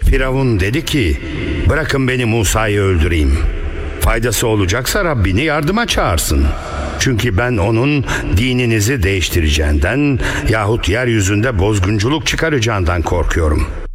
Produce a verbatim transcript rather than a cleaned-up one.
Firavun dedi ki, bırakın beni Musa'yı öldüreyim. Faydası olacaksa Rabbini yardıma çağırsın. Çünkü ben onun dininizi değiştireceğinden yahut yeryüzünde bozgunculuk çıkaracağından korkuyorum.